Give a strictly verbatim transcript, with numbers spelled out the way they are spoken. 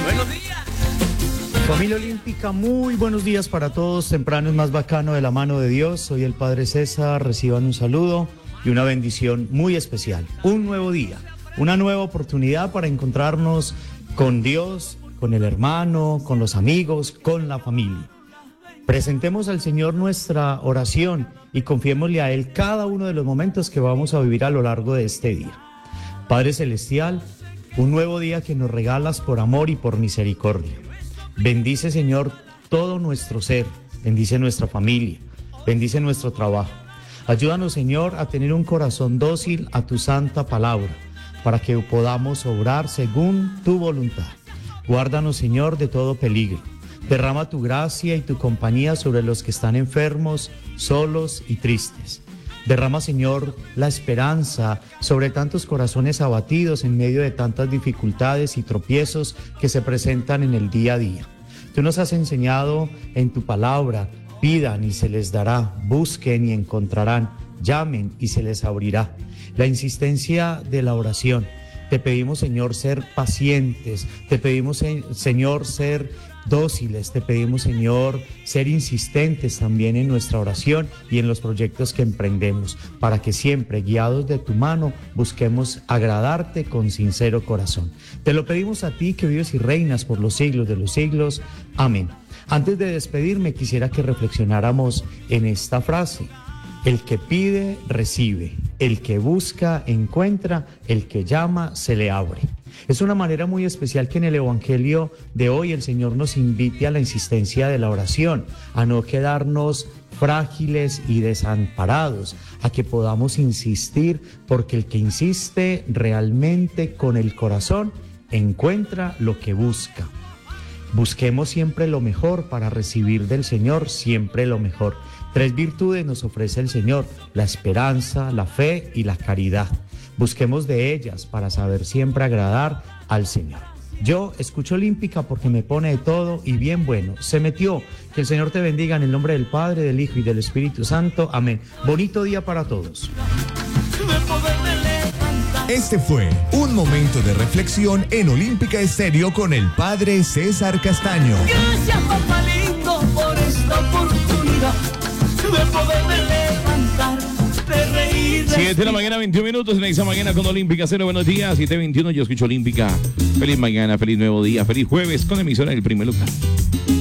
Buenos días. Familia Olímpica, muy buenos días para todos. Temprano es más bacano de la mano de Dios. Soy el Padre César. Reciban un saludo y una bendición muy especial. Un nuevo día, una nueva oportunidad para encontrarnos con Dios, con el hermano, con los amigos, con la familia. Presentemos al Señor nuestra oración y confiémosle a Él cada uno de los momentos que vamos a vivir a lo largo de este día. Padre Celestial, un nuevo día que nos regalas por amor y por misericordia. Bendice, Señor, todo nuestro ser, bendice nuestra familia, bendice nuestro trabajo. Ayúdanos, Señor, a tener un corazón dócil a tu santa palabra, para que podamos obrar según tu voluntad. Guárdanos, Señor, de todo peligro. Derrama tu gracia y tu compañía sobre los que están enfermos, solos y tristes. Derrama, Señor, la esperanza sobre tantos corazones abatidos en medio de tantas dificultades y tropiezos que se presentan en el día a día. Tú nos has enseñado en tu palabra: pidan y se les dará, busquen y encontrarán, llamen y se les abrirá. La insistencia de la oración. Te pedimos, Señor, ser pacientes, te pedimos, Señor, ser dóciles, te pedimos, Señor, ser insistentes también en nuestra oración y en los proyectos que emprendemos, para que siempre, guiados de tu mano, busquemos agradarte con sincero corazón. Te lo pedimos a ti, que vives y reinas por los siglos de los siglos. Amén. Antes de despedirme, quisiera que reflexionáramos en esta frase: el que pide, recibe; el que busca, encuentra; el que llama, se le abre. Es una manera muy especial que en el Evangelio de hoy el Señor nos invite a la insistencia de la oración, a no quedarnos frágiles y desamparados, a que podamos insistir, porque el que insiste realmente con el corazón encuentra lo que busca. Busquemos siempre lo mejor para recibir del Señor siempre lo mejor. Tres virtudes nos ofrece el Señor: la esperanza, la fe y la caridad. Busquemos de ellas para saber siempre agradar al Señor. Yo escucho Olímpica porque me pone de todo y bien bueno. Se metió. Que el Señor te bendiga en el nombre del Padre, del Hijo y del Espíritu Santo. Amén. Bonito día para todos. Este fue un momento de reflexión en Olímpica Estéreo con el Padre César Castaño. Gracias, papalito, por esta oportunidad de poderme levantar, de reír. siete de la mañana, veintiún minutos en esa mañana con Olímpica Cero. Buenos días, siete veintiuno. Yo escucho Olímpica. Feliz mañana, feliz nuevo día, feliz jueves con emisora del primer lugar.